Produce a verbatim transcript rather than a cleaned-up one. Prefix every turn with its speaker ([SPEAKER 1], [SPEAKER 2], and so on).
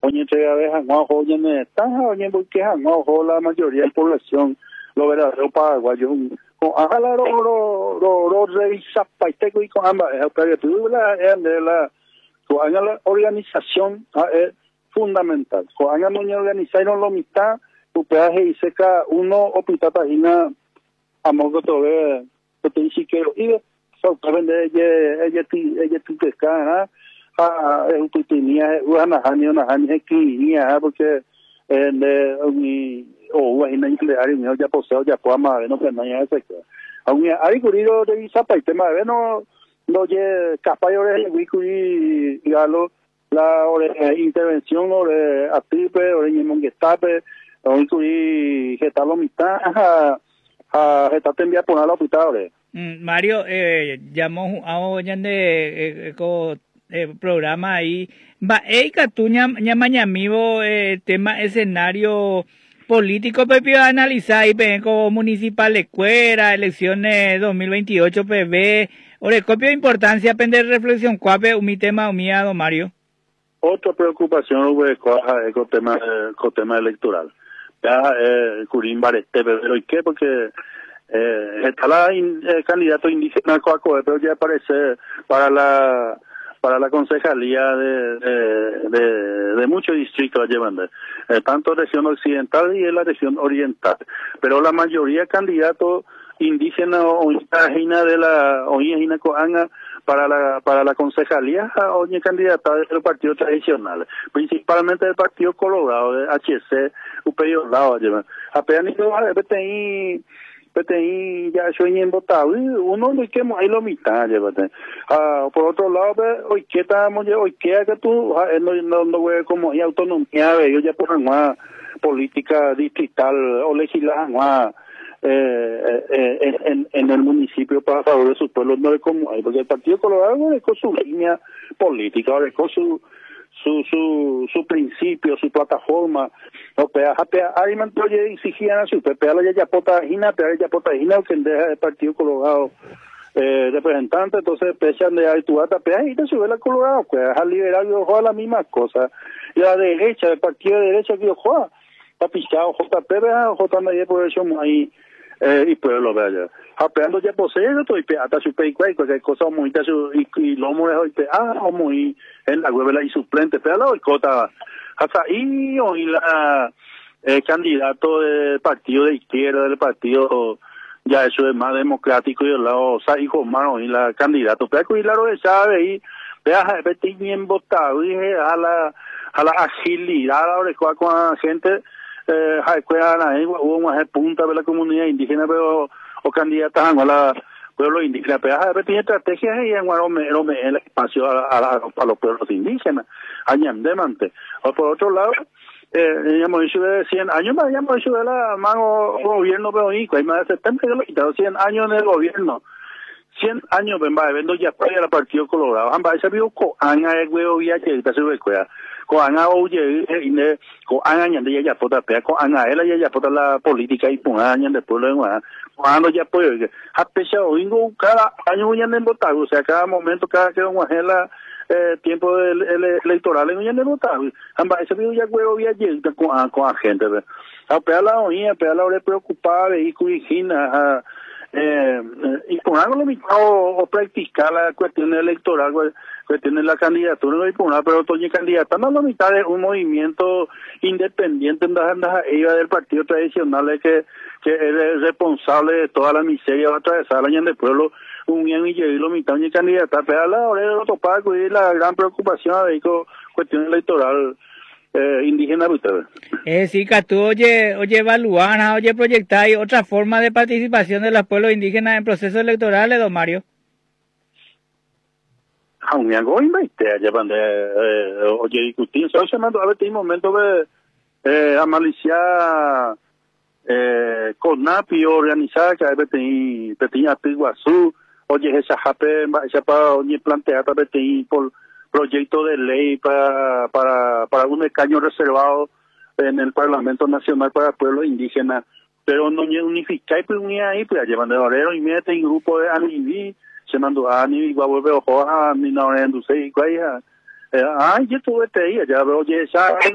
[SPEAKER 1] oye entrega de Hanguao, oye me están oye porque Hanguao la mayoría de la población lo verdadero paraguayo con hágala ro ro ro ro revisa paiste con ambas es que tú la de la con la organización es fundamental con haga muy organizaron lo mitad tu peaje y seca uno o pitata a modo todo que te dice que y so vende ella ella ella tu pesca ah es un tenía una año una año aquí ya porque en de o una increíble no ya poseo ya puedo más no que no ya se aunque hay curioso de esa parte más no no ye capayores y y algo la intervención o de active o de monguestape o incluir que tal lo mitad a a está enviar por la hospital.
[SPEAKER 2] Mario eh llamó a oñande co programa ahí va eika tú llama ñamivo eh tema escenario político pepio analizar y penco municipal escuela elecciones dos mil veintiocho P B ore copio de importancia pende reflexión cuape un mi tema mía don Mario.
[SPEAKER 1] Otra preocupación hubo con el tema con tema electoral ya eh curín bareste pero ¿y qué? Porque eh está la in, eh, candidato indígena Coacoe pero ya aparece para la para la concejalía de de, de, de muchos distritos llevando eh, tanto región occidental y en la región oriental pero la mayoría de candidatos indígenas o indígenas de la o indígenas coanga para la para la concejalía o ni candidata del partido tradicional principalmente del partido Colorado de H C U P lado llevan apenas no va ahí P ya soy en votado uno de que hay lo mitad llévate ah por otro lado hoy que estamos hoy que que tú no no no voy como y autonomía yo ya por una política distrital o legislativa eh, eh, en en el municipio para favor de sus pueblos no es como hay porque el partido Colorado es con su línea política es con su su su su principio su plataforma no pea pea hay mantoye exigían a su pea la ya pota hina pea ya pota hina que deja el partido Colorado eh representante entonces pesan de actuata pea y te sube la Colorado que es al liberal yo juega la misma cosa y la derecha el partido de derecha que yo juega está pichado J P J nadie por eso ahí eh y pues lo vea apeando ya posee estoy hasta su pei cualquier cosa muy y y lo muy hoy ah muy en la web y suplente pero la cota hasta ahí hoy la eh, candidato del partido de izquierda del partido ya eso es más democrático y el lado o sea hijo hermano y la candidato pero claro de sabe y vea repetí bien votado dije a la a la agilidad ahora con la gente eh hay hubo más punta de la comunidad indígena pero o candidatas a la pueblos indígenas pero hay repetí estrategias y en Guaromero el espacio a, a, a los pueblos indígenas añandemante o por otro lado eh ya hemos de cien años más ya hemos de la mano gobierno pero y hay más de setenta que lo quitaron cien años en el gobierno cien años ven va vendo ya para el partido Colorado amba ese vivo con anga el huevo vía que está se recuerda con anga oye ine con anga ya ya pota pea con anga ela ya ya pota la política y con anga de pueblo en cuando ya pues a pesar domingo cada año ya en votar o sea cada momento cada que vamos a la eh tiempo del electoral en ya votar amba ese vivo ya huevo vía con con gente a pea la oía pea la hora preocupada vehículo higina eh y por algo lo mismo o practicar la cuestión electoral cuestión de la candidatura no y por una pero Toñi candidata no la mitad de un movimiento independiente en las andas ella del partido tradicional que que es responsable de toda la miseria va a atravesar la del pueblo un bien y lo mitad de candidata pero la hora de otro pago y la gran preocupación de cuestión electoral eh, indígena usted.
[SPEAKER 2] Es decir, que tú oye, oye evaluar, oye proyectar otra forma de participación de los pueblos indígenas en procesos electorales, don Mario.
[SPEAKER 1] Aún me hago invitar, ya van de, oye, discutir, solo se mandó a ver, tiene un momento de eh, analizar eh, con NAPI organizada, que a veces tenía, tenía Piguazú, oye, esa jape, esa para, oye, plantear, a veces por proyecto de ley para para para un escaño reservado en el Parlamento Nacional para pueblos indígenas pero no unificar pues unía ahí pues llevan de Valero y mete en grupo de Aniví se mandó a Aniví igual vuelve ojo a mi no en dulce y cuaya ay yo tuve este día ya veo ya